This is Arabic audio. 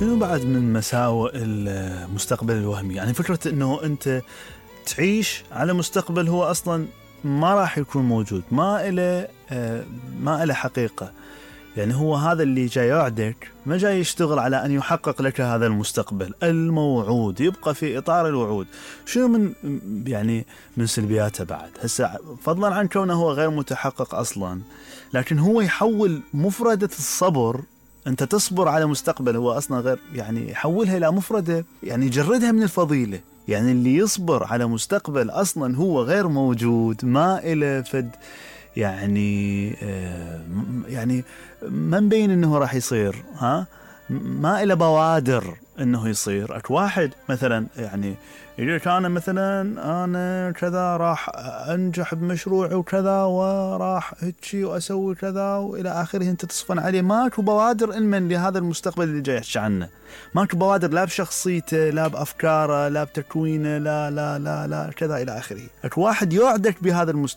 شنو بعد من مساوئ المستقبل الوهمي؟ يعني فكرة أنه أنت تعيش على مستقبل هو أصلا ما راح يكون موجود، ما إله حقيقة. يعني هو هذا اللي جاي يوعدك ما جاي يشتغل على أن يحقق لك هذا المستقبل الموعود، يبقى في إطار الوعود. شنو من سلبياته بعد هسه، فضلا عن كونه هو غير متحقق أصلا، لكن هو يحول مفردة الصبر، أنت تصبر على مستقبل هو أصلا غير، يعني يحولها إلى مفردة، يعني يجردها من الفضيلة. يعني اللي يصبر على مستقبل أصلا هو غير موجود، ما إله فد يعني ما مبين انه راح يصير، ما إلى بوادر انه يصير. واحد مثلا يعني يقول انا كذا راح انجح بمشروعي وكذا وراح هيك واسوي كذا والى اخره، انت تصفن عليه، ماكو بوادر من لهذا المستقبل اللي جاي يحكي عنه، ماكو بوادر لا بشخصيته لا بافكاره لا بتكوينه لا لا لا لا كذا الى اخره. واحد يوعدك بهذا المستقبل